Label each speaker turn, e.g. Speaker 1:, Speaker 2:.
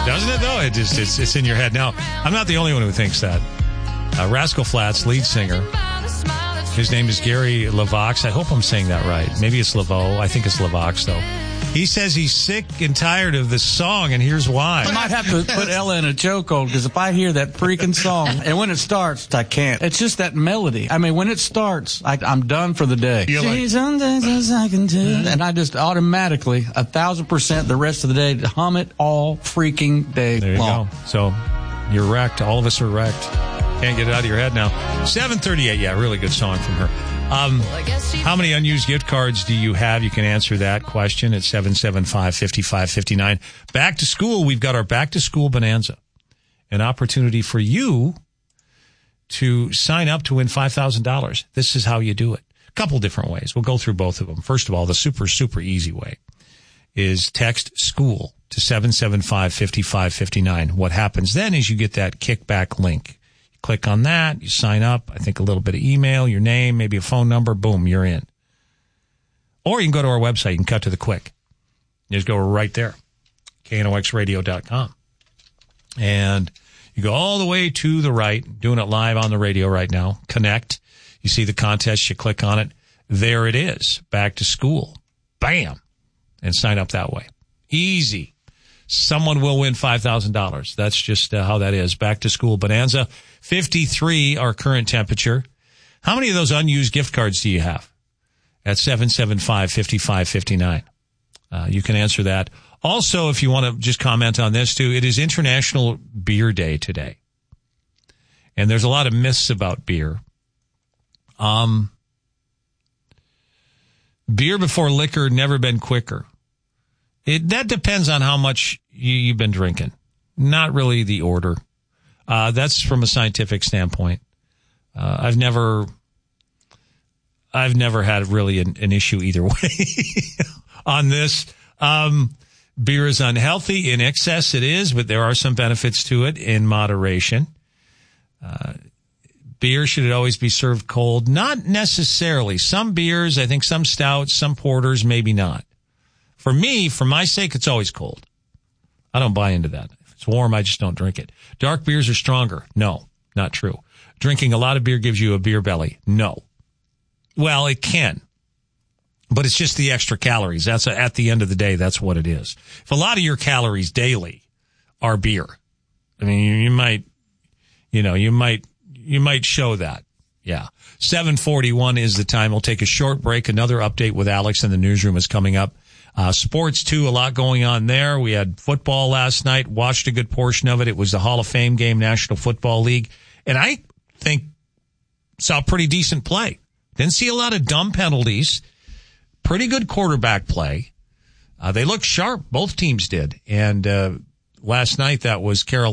Speaker 1: Doesn't it, though? It's in your head. Now, I'm not the only one who thinks that. Rascal Flatts lead singer, his name is Gary LaVox. I hope I'm saying that right. Maybe it's Laveau. I think it's LaVox, though. He says he's sick and tired of this song, and here's why.
Speaker 2: I might have to put Ella in a chokehold, because if I hear that freaking song, and when it starts, I can't. It's just that melody. I mean, when it starts, I'm done for the day. Some days I can do. And I just automatically, 1,000% the rest of the day, hum it all freaking day
Speaker 1: there you
Speaker 2: long.
Speaker 1: Go. So you're wrecked. All of us are wrecked. Can't get it out of your head now. 7:38, yeah, really good song from her. How many unused gift cards do you have? You can answer that question at 775-5559. Back to school, we've got our Back to School Bonanza. An opportunity for you to sign up to win $5,000. This is how you do it. A couple different ways. We'll go through both of them. First of all, the super easy way is text SCHOOL to 775-5559. What happens then is you get that kickback link. Click on that, you sign up, I think a little bit of email, your name, maybe a phone number, boom, you're in. Or you can go to our website, you can cut to the quick. You just go right there, knoxradio.com. And you go all the way to the right, doing it live on the radio right now, connect, you see the contest, you click on it, there it is, Back to School, bam, and sign up that way. Easy. Someone will win $5,000. That's just how that is. Back to School Bonanza. 53, our current temperature. How many of those unused gift cards do you have? At 775-5559. You can answer that. Also, if you want to just comment on this too, it is International Beer Day today. And there's a lot of myths about beer. Beer before liquor, never been quicker. That depends on how much you've been drinking. Not really the order. That's from a scientific standpoint. I've never had really an issue either way on this. Beer is unhealthy. In excess it is, but there are some benefits to it in moderation. Beer should always be served cold? Not necessarily. Some beers, I think some stouts, some porters, maybe not. For me, for my sake, it's always cold. I don't buy into that. If it's warm, I just don't drink it. Dark beers are stronger. No, not true. Drinking a lot of beer gives you a beer belly. No. Well, it can. But it's just the extra calories. That's at the end of the day, that's what it is. If a lot of your calories daily are beer, I mean, you might show that. Yeah. 7:41 is the time. We'll take a short break. Another update with Alex in the newsroom is coming up. Sports, too, a lot going on there. We had football last night, watched a good portion of it. It was the Hall of Fame game, National Football League. And I think saw pretty decent play. Didn't see a lot of dumb penalties. Pretty good quarterback play. They looked sharp. Both teams did. And last night, that was Carolina.